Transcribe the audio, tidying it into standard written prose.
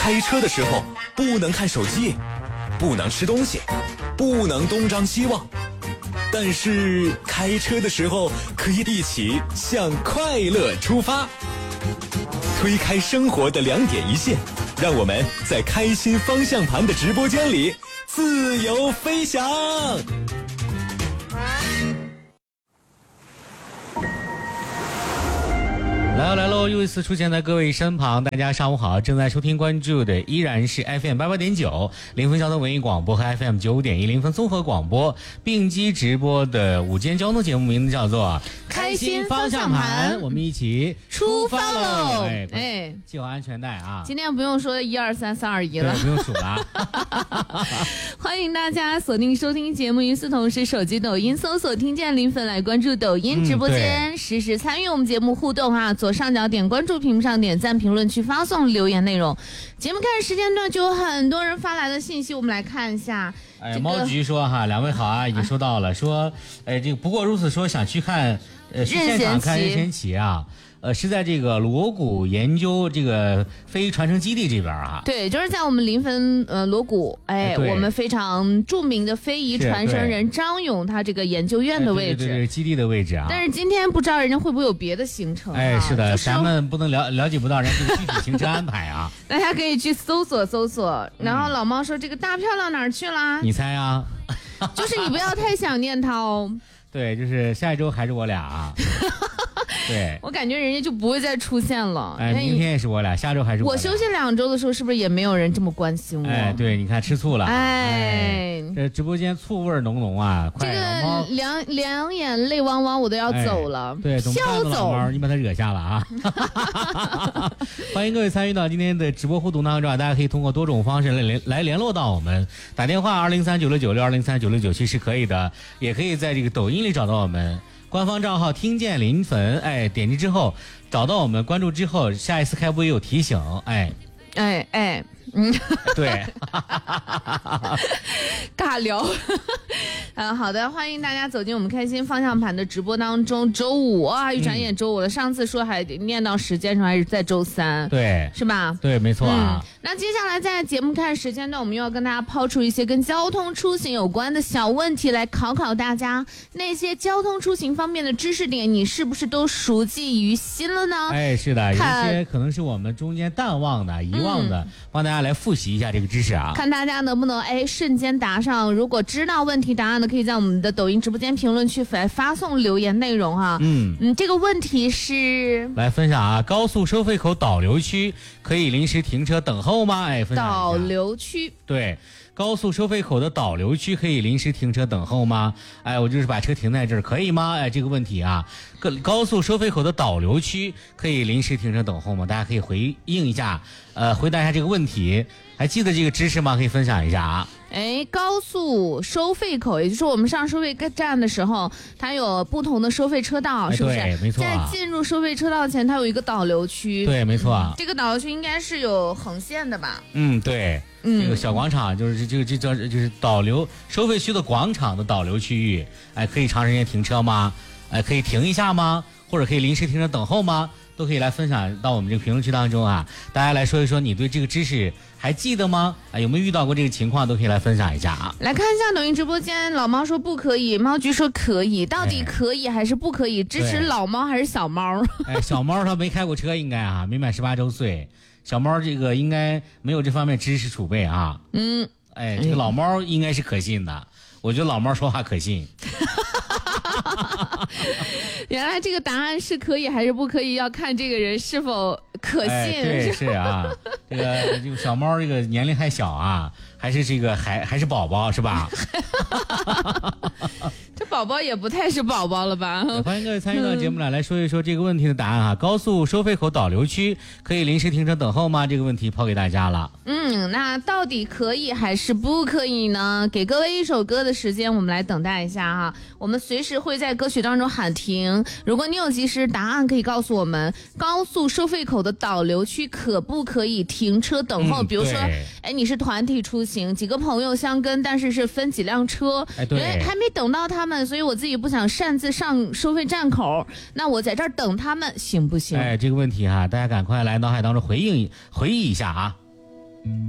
开车的时候不能看手机，不能吃东西，不能东张西望，但是开车的时候可以一起向快乐出发，推开生活的两点一线，让我们在开心方向盘的直播间里自由飞翔。 来喽！又一次出现在各位身旁，大家上午好，正在收听关注的依然是 FM 88.9临汾交通文艺广播和 FM 95.1临汾综合广播并机直播的午间交通节目，名字叫做开心方向盘， 我们一起出发喽！ 系好安全带啊！ 今天不用说1、2、3、3、2、1了， 不用数了。 欢迎大家锁定收听节目，与此同时，手机抖音搜索听见临汾来关注抖音直播间，实时参与我们节目互动啊！左上角点关注，屏幕上点赞，评论区发送留言内容。节目开始时间段就有很多人发来的信息，我们来看一下。 猫菊说哈，两位好啊，已经收到了。说，这个不过如此说想去看，去现场看任贤齐啊。是在这个锣鼓研究这个非遗传承基地这边啊。 对，就是在我们临汾锣鼓，我们非常著名的非遗传承人张勇他这个研究院的位置， 对基地的位置啊。 但是今天不知道人家会不会有别的行程啊？ 是的，咱们不能了解不到人家这个具体行程安排啊。 大家可以去搜索。然后老猫说这个大漂亮哪儿去了？ 你猜啊？ 就是你不要太想念他哦。 对，就是下一周还是我俩啊。对， 我感觉人家就不会再出现了。 明天也是我俩，下周还是我俩。 我休息2周的时候，是不是也没有人这么关心我？ 对，你看吃醋了。这直播间醋味浓浓啊！ 这个两眼泪汪汪，我都要走了。 对， 飘走， 你把他惹下了啊！欢迎各位参与到今天的直播互动当中啊！大家可以通过多种方式来联络到我们，打电话2039696203969其实可以的，也可以在这个抖音里找到我们。官方账号听见临汾，点击之后找到我们，关注之后，下一次开播也有提醒，对， 尬聊。好的，欢迎大家走进我们开心方向盘的直播当中。周五啊，一转眼周五了。上次说还念到时间上还是在周3， 对， 是吧？ 对，没错啊。 那接下来在节目开始时间段，我们又要跟大家抛出一些跟交通出行有关的小问题，来考考大家那些交通出行方面的知识点，你是不是都熟记于心了呢？ 是的，有些可能是我们中间淡忘的、遗忘的，帮大家来复习一下这个知识啊。 看大家能不能瞬间答上。如果知道问题答案的，可以在我们的抖音直播间评论区来发送留言内容哈。这个问题是来分享啊，高速收费口导流区可以临时停车等候吗？分享一下。 导流区， 对，高速收费口的导流区可以临时停车等候吗？我就是把车停在这儿，可以吗？这个问题啊，高速收费口的导流区可以临时停车等候吗？大家可以回应一下，回答一下这个问题。还记得这个知识吗？可以分享一下啊。 高速收费口，也就是我们上收费站的时候，它有不同的收费车道，是不是？ 对，没错。 在进入收费车道前，它有一个导流区。 对，没错。 这个导流区应该是有横线的吧？ 对。这个小广场就是就是导流收费区的广场的导流区域，可以长时间停车吗？可以停一下吗？或者可以临时停车等候吗？都可以来分享到我们这个评论区当中啊！大家来说一说你对这个知识还记得吗？有没有遇到过这个情况？都可以来分享一下啊！ 来看一下抖音直播间，老猫说不可以，猫菊说可以，到底可以还是不可以？支持老猫还是小猫？ 小猫它没开过车，应该啊，没满18周岁。小猫这个应该没有这方面知识储备啊。这个老猫应该是可信的，我觉得老猫说话可信。 原来这个答案是可以还是不可以，要看这个人是否可信。 对，是啊，这个小猫这个年龄还小啊，还是这个还是宝宝是吧？ 这宝宝也不太是宝宝了吧？ 欢迎各位参与到节目来说一说这个问题的答案啊。高速收费口导流区可以临时停车等候吗？这个问题抛给大家了。 那到底可以还是不可以呢？给各位一首歌的时间，我们来等待一下哈。我们随时会在歌曲当中喊停，如果你有及时答案，可以告诉我们高速收费口的导流区可不可以停车等候？比如说，你是团体出行，几个朋友相跟，但是分几辆车，还没等到他们，所以我自己不想擅自上收费站口，那我在这儿等他们行不行？ 这个问题哈，大家赶快来脑海当中回忆一下啊。